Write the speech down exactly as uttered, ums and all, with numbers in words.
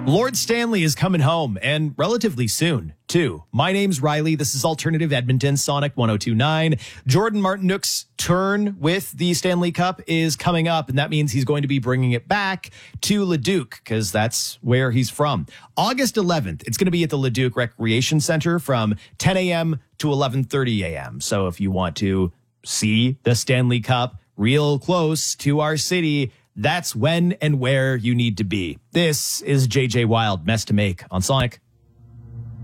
Lord Stanley is coming home, and relatively soon, too. My name's Riley. This is Alternative Edmonton, Sonic one oh two point nine. Jordan Martinook's turn with the Stanley Cup is coming up, and that means he's going to be bringing it back to Leduc, because that's where he's from. August eleventh, it's going to be at the Leduc Recreation Center from ten a.m. to eleven thirty a.m. So if you want to see the Stanley Cup real close to our city, that's when and where you need to be. This is J J Wild, Mess to Make on Sonic